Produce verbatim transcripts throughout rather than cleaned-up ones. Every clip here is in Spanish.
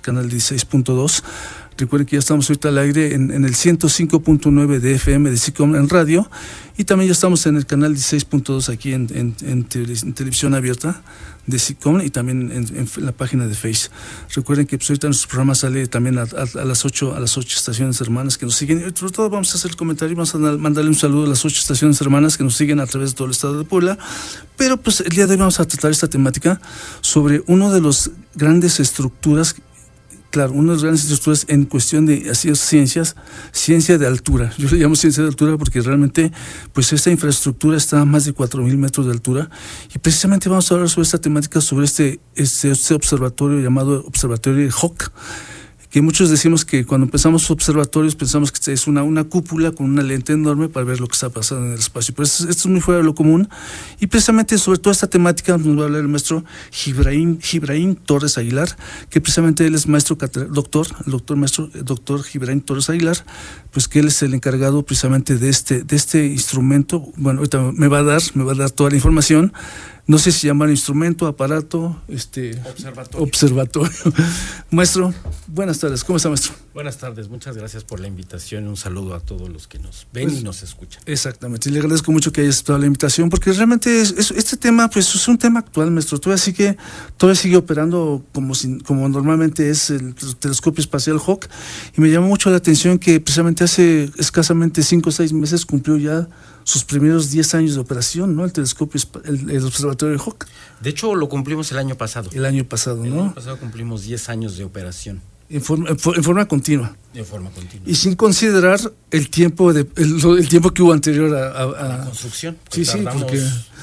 canal dieciséis punto dos. Recuerden que ya estamos ahorita al aire en, en el ciento cinco punto nueve de F M de SICOM en radio, y también ya estamos en el canal dieciséis punto dos aquí en, en, en, tele, en televisión abierta de SICOM, y también en, en la página de Face. Recuerden que pues, ahorita nuestro programa sale también a, a, a las ocho a las ocho estaciones hermanas que nos siguen. Y sobre todo vamos a hacer el comentario, vamos a mandarle un saludo a las ocho estaciones hermanas que nos siguen a través de todo el estado de Puebla. Pero pues el día de hoy vamos a tratar esta temática sobre uno de los grandes estructuras. Claro, una de las grandes estructuras en cuestión de así, ciencias, ciencia de altura. Yo le llamo ciencia de altura porque realmente pues esta infraestructura está a más de cuatro mil metros de altura, y precisamente vamos a hablar sobre esta temática, sobre este, este, este observatorio llamado Observatorio de Hawk, que muchos decimos que cuando empezamos observatorios pensamos que es una, una cúpula con una lente enorme para ver lo que está pasando en el espacio, pero esto, esto es muy fuera de lo común, y precisamente sobre toda esta temática nos va a hablar el maestro Gibraín, Gibraín Torres Aguilar, que precisamente él es maestro doctor, el doctor maestro el doctor Gibraín Torres Aguilar, pues que él es el encargado precisamente de este, de este instrumento. Bueno, ahorita me va a dar, me va a dar toda la información. No sé si llamar instrumento, aparato, este observatorio. observatorio. Maestro, buenas tardes. ¿Cómo está, maestro? Buenas tardes, muchas gracias por la invitación y un saludo a todos los que nos ven pues, y nos escuchan. Exactamente, y le agradezco mucho que haya aceptado la invitación, porque realmente es, es, este tema pues es un tema actual, maestro. Todavía sigue, todavía sigue operando como, si, como normalmente es el telescopio espacial Hawk, y me llamó mucho la atención que precisamente hace escasamente cinco o seis meses cumplió ya sus primeros diez años de operación, ¿no? El telescopio, el, el observatorio de Hawk. De hecho, lo cumplimos el año pasado. El año pasado, ¿no? El año pasado cumplimos diez años de operación. En forma, en forma continua. En forma continua. Y sin considerar el tiempo de el, el tiempo que hubo anterior a, a, a la construcción. Sí, sí, porque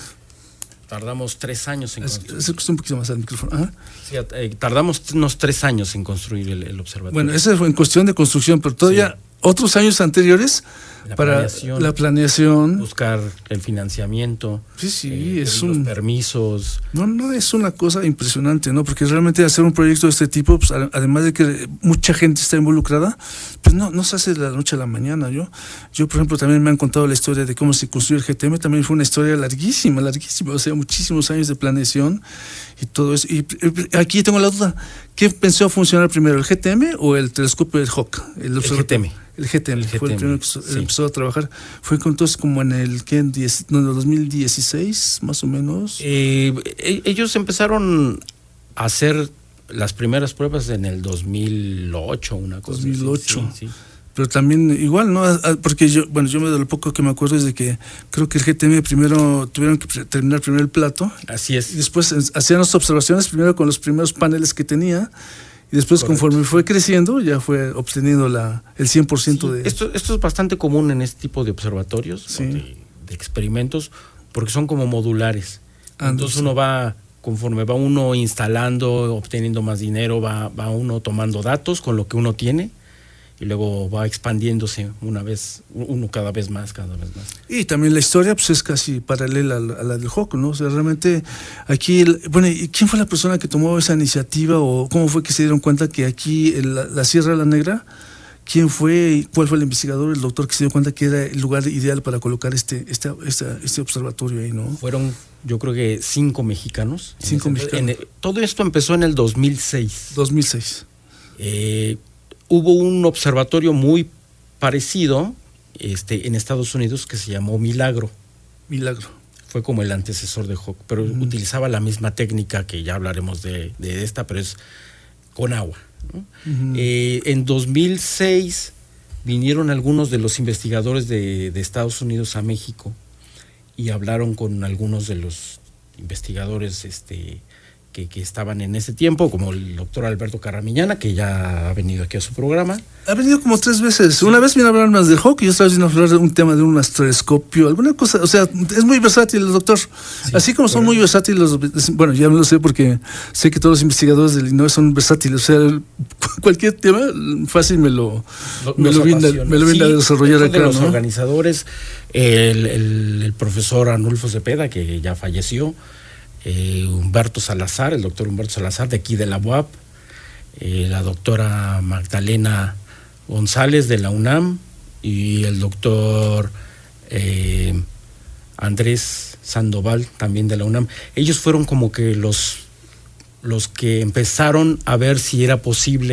tardamos tres años en es, construir. Es un poquito más al micrófono. Ajá. Sí, eh, tardamos unos tres años en construir el, el observatorio. Bueno, eso fue en cuestión de construcción, pero todavía sí. Otros años anteriores la para planeación, la planeación, buscar el financiamiento, sí, sí, eh, es un, un permisos. No, no es una cosa impresionante, ¿no? Porque realmente hacer un proyecto de este tipo, pues, además de que mucha gente está involucrada, pues no, no se hace de la noche a la mañana. Yo, yo por ejemplo, también me han contado la historia de cómo se construyó el G T M. También fue una historia larguísima, larguísima, o sea, muchísimos años de planeación y todo eso. Y aquí tengo la duda: ¿qué pensó funcionar primero, el G T M o el telescopio del Hawk? El, el G T M. El G T M, el fue G T M, el primero que sí. empezó a trabajar. Fue entonces como en el, ¿qué? En diez, no, en el dos mil dieciséis, más o menos. Eh, ellos empezaron a hacer las primeras pruebas en el dos mil ocho, una cosa dos mil ocho. así. Sí, sí. Pero también igual, ¿no? Porque yo, bueno, yo me de lo poco que me acuerdo es de que creo que el G T M primero tuvieron que terminar primero el plato. Así es. Y después hacían las observaciones primero con los primeros paneles que tenía. Y después, correcto, conforme fue creciendo, ya fue obteniendo la, el cien por ciento sí, de... Esto, esto es bastante común en este tipo de observatorios, sí, de, de experimentos, porque son como modulares. Ah, entonces sí, uno va, conforme va uno instalando, obteniendo más dinero, va, va uno tomando datos con lo que uno tiene, y luego va expandiéndose una vez, uno cada vez más, cada vez más. Y también la historia pues es casi paralela a la, a la del Hawk, ¿no? O sea, realmente aquí, bueno, ¿y quién fue la persona que tomó esa iniciativa o cómo fue que se dieron cuenta que aquí en la, la Sierra de la Negra, quién fue y cuál fue el investigador, el doctor que se dio cuenta que era el lugar ideal para colocar este, este, este, este observatorio ahí, ¿no? Fueron, yo creo que cinco mexicanos. Cinco ese, mexicanos. En el, todo esto empezó en el dos mil seis. dos mil seis. Eh... Hubo un observatorio muy parecido este, en Estados Unidos que se llamó Milagro. Milagro. Fue como el antecesor de Hawk, pero uh-huh. utilizaba la misma técnica que ya hablaremos de, de esta, pero es con agua, ¿no? Uh-huh. Eh, en dos mil seis vinieron algunos de los investigadores de, de Estados Unidos a México y hablaron con algunos de los investigadores este, Que, que estaban en ese tiempo, como el doctor Alberto Carramiñana, que ya ha venido aquí a su programa. Ha venido como tres veces. Sí. Una vez vino a hablar más del Hawk y otra vez vino a hablar de un tema de un astroscopio, alguna cosa. O sea, es muy versátil el doctor. Sí, Así como son muy versátiles los... Bueno, ya lo sé porque sé que todos los investigadores del I N O E son versátiles. O sea, el, cualquier tema fácil me lo, lo me, lo brinda, me lo brinda sí, a desarrollar acá, de los ¿no? organizadores, el, el, el profesor Arnulfo Cepeda, que ya falleció, Eh, Humberto Salazar, el doctor Humberto Salazar de aquí de la U A P, eh, la doctora Magdalena González de la UNAM y el doctor eh, Andrés Sandoval también de la UNAM. Ellos fueron como que los, los que empezaron a ver si era posible